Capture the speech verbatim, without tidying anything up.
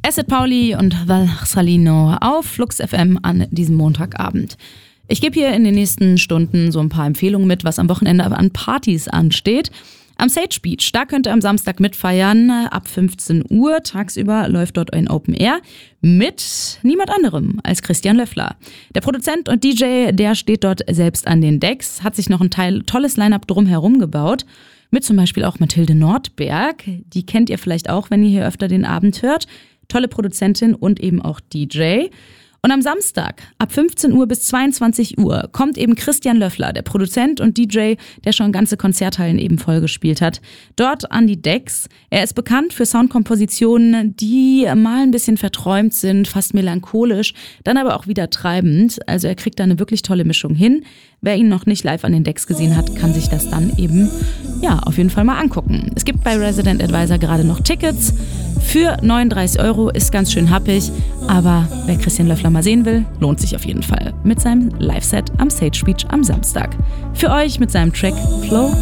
Acid Pauli und Val Salino auf Flux F M an diesem Montagabend. Ich gebe hier in den nächsten Stunden so ein paar Empfehlungen mit, was am Wochenende an Partys ansteht. Am Sage Beach, da könnt ihr am Samstag mitfeiern, ab fünfzehn Uhr. Tagsüber läuft dort ein Open Air mit niemand anderem als Christian Löffler. Der Produzent und D J, der steht dort selbst an den Decks, hat sich noch ein Teil, tolles Line-Up drumherum gebaut. Mit zum Beispiel auch Mathilde Nordberg. Die kennt ihr vielleicht auch, wenn ihr hier öfter den Abend hört. Tolle Produzentin und eben auch D J. Und am Samstag ab fünfzehn Uhr bis zweiundzwanzig Uhr kommt eben Christian Löffler, der Produzent und D J, der schon ganze Konzerthallen eben vollgespielt hat, dort an die Decks. Er ist bekannt für Soundkompositionen, die mal ein bisschen verträumt sind, fast melancholisch, dann aber auch wieder treibend. Also er kriegt da eine wirklich tolle Mischung hin. Wer ihn noch nicht live an den Decks gesehen hat, kann sich das dann eben ja auf jeden Fall mal angucken. Es gibt bei Resident Advisor gerade noch Tickets für neununddreißig Euro, ist ganz schön happig, aber wer Christian Löffler mal sehen will, lohnt sich auf jeden Fall mit seinem Live-Set am Sage Beach am Samstag. Für euch mit seinem Track Flow